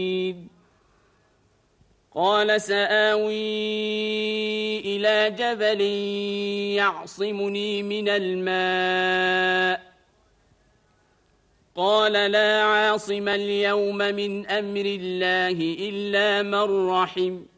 قال سآوي إلى جبل يعصمني من الماء قال لا عاصم اليوم من أمر الله إلا من رحم